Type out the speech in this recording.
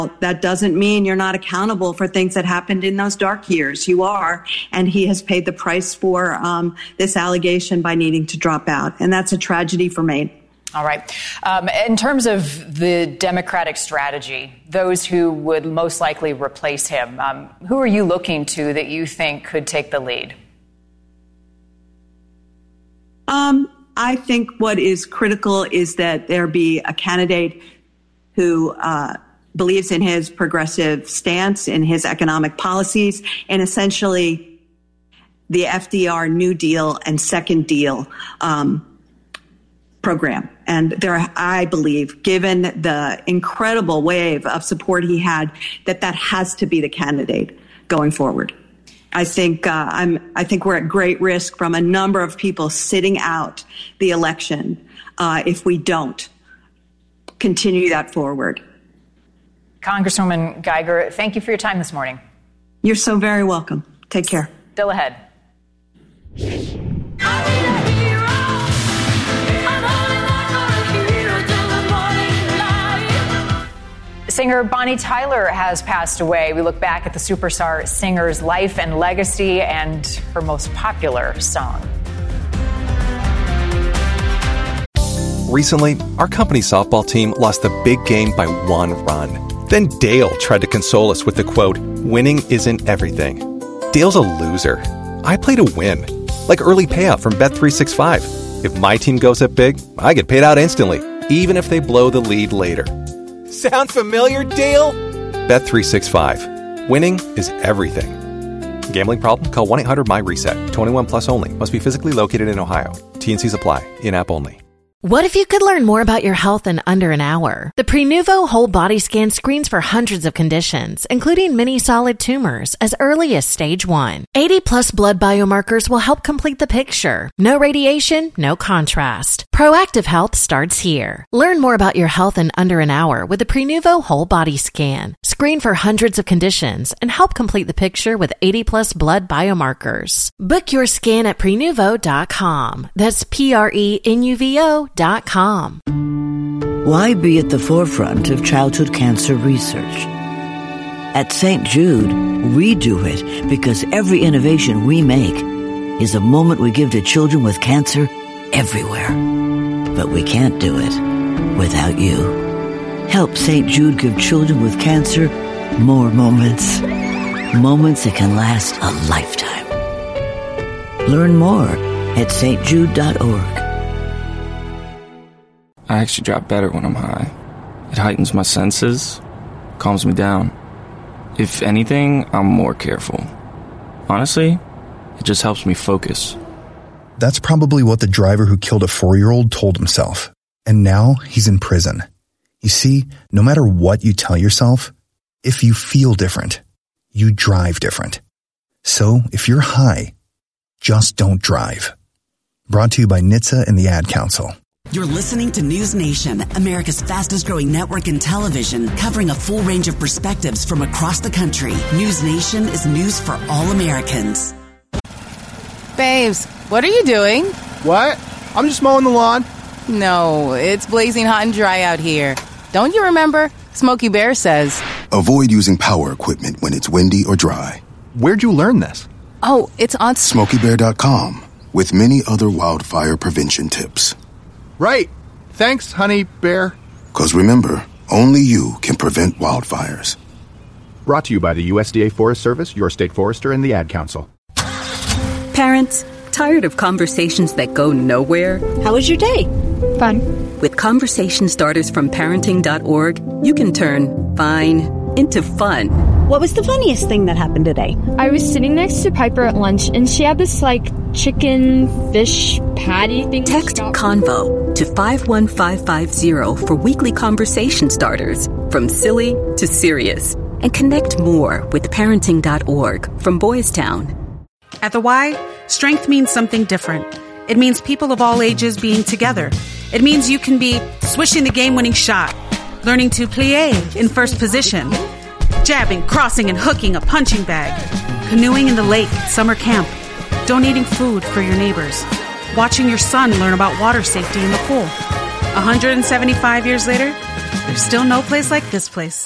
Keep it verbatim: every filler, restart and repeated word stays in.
That doesn't mean you're not accountable for things that happened in those dark years. You are. And he has paid the price for um, this allegation by needing to drop out. And that's a tragedy for Maine. All right. Um, in terms of the Democratic strategy, those who would most likely replace him, um, who are you looking to that you think could take the lead? Um, I think what is critical is that there be a candidate who uh, believes in his progressive stance, in his economic policies, and essentially the F D R New Deal and Second Deal um, program. And there, I believe, given the incredible wave of support he had, that that has to be the candidate going forward. I think uh, I'm. I think we're at great risk from a number of people sitting out the election uh, if we don't continue that forward. Congresswoman Geiger, thank you for your time this morning. You're so very welcome. Take care. Still ahead. Singer Bonnie Tyler has passed away. We look back at the superstar singer's life and legacy and her most popular song. Recently, our company softball team lost the big game by one run. Then Dale tried to console us with the quote, "Winning isn't everything." Dale's a loser. I play to win. Like early payout from Bet three sixty-five. If my team goes up big, I get paid out instantly, even if they blow the lead later. Sound familiar, Dale? Bet three sixty-five. Winning is everything. Gambling problem? Call one eight hundred M Y reset. twenty-one plus only. Must be physically located in Ohio. T and Cs apply. In-app only. What if you could learn more about your health in under an hour? The Prenuvo Whole Body Scan screens for hundreds of conditions, including many solid tumors, as early as stage one. eighty plus blood biomarkers will help complete the picture. No radiation, no contrast. Proactive health starts here. Learn more about your health in under an hour with the Prenuvo Whole Body Scan. Screen for hundreds of conditions and help complete the picture with eighty plus blood biomarkers. Book your scan at prenuvo dot com. That's P R E N U V O dot com. Why be at the forefront of childhood cancer research? At Saint Jude, we do it because every innovation we make is a moment we give to children with cancer everywhere. But we can't do it without you. Help Saint Jude give children with cancer more moments. Moments that can last a lifetime. Learn more at S T jude dot org. I actually drop better when I'm high. It heightens my senses, calms me down. If anything, I'm more careful. Honestly, it just helps me focus. That's probably what the driver who killed a four-year-old told himself. And now he's in prison. You see, no matter what you tell yourself, if you feel different, you drive different. So if you're high, just don't drive. Brought to you by N H T S A and the Ad Council. You're listening to News Nation, America's fastest growing network in television, covering a full range of perspectives from across the country. News Nation is news for all Americans. Babes, what are you doing? What? I'm just mowing the lawn. No, it's blazing hot and dry out here. Don't you remember? Smokey Bear says, avoid using power equipment when it's windy or dry. Where'd you learn this? Oh, it's on smokey bear dot com with many other wildfire prevention tips. Right. Thanks, honey bear. Because remember, only you can prevent wildfires. Brought to you by the U S D A Forest Service, your state forester, and the Ad Council. Parents, tired of conversations that go nowhere? How was your day? Fun. With conversation starters from parenting dot org, you can turn fine into fun. What was the funniest thing that happened today? I was sitting next to Piper at lunch, and she had this, like, chicken fish patty thing. Text CONVO to five one five five zero for weekly conversation starters, from silly to serious. And connect more with parenting dot org from Boys Town. At the Y, strength means something different. It means people of all ages being together. It means you can be swishing the game-winning shot, learning to plie in first position, jabbing, crossing, and hooking a punching bag, canoeing in the lake at summer camp, donating food for your neighbors, watching your son learn about water safety in the pool. one hundred seventy-five years later, there's still no place like this place.